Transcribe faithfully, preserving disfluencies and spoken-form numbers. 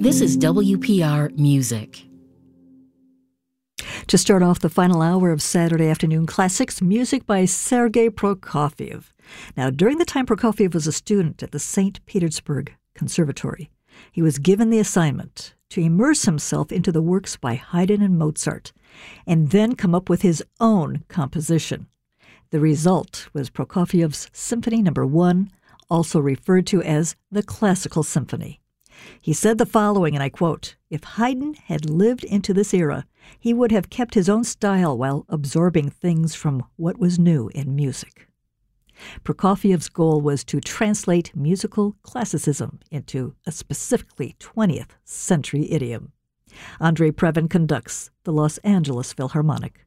This is W P R Music. To start off the final hour of Saturday Afternoon Classics, music by Sergei Prokofiev. Now, during the time Prokofiev was a student at the Saint Petersburg Conservatory, he was given the assignment to immerse himself into the works by Haydn and Mozart, and then come up with his own composition. The result was Prokofiev's Symphony Number One, also referred to as the Classical Symphony. He said the following, and I quote, "If Haydn had lived into this era, he would have kept his own style while absorbing things from what was new in music." Prokofiev's goal was to translate musical classicism into a specifically twentieth century idiom. Andre Previn conducts the Los Angeles Philharmonic.